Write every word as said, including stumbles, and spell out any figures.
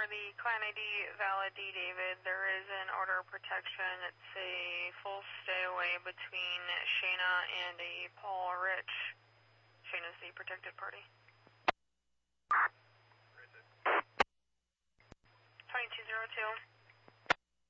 the client I D valid D, David. There is an order of protection. It's a full stay away between Shayna and a Paul Rich. Shayna's the protected party. twenty-two oh two.